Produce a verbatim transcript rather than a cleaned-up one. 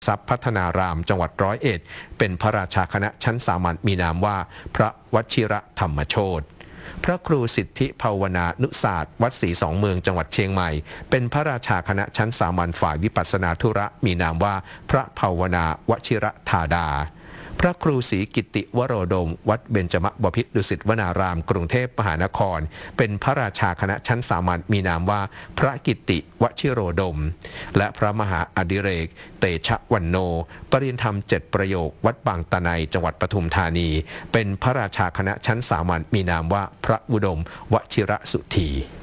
ทรัพย์พัฒนารามจังหวัดร้อยเอ็ดเป็นพระราชาคณะชั้นสามัญมีนามว่าพระวชิระธรรมโชติพระครูสิทธิภาวนานุศาสตร์วัดศรีสองเมืองจังหวัดเชียงใหม่เป็นพระราชาคณะชั้นสามัญฝ่ายวิปัสสนาธุระมีนามว่าพระภาวนาวชิระธาดาพระครูศรีกิติวโรดมวัดเบญจมบพิตรดุสิตวนารามกรุงเทพมหานครเป็นพระราชาคณะชั้นสามัญมีนามว่าพระกิติวชิโรดมและพระมหาอดิเรกเตชะวันโนปริญญาธรรมเจ็ดประโยควัดบางตะไนจังหวัดปทุมธานีเป็นพระราชาคณะชั้นสามัญมีนามว่าพระอุดมวชิระสุธี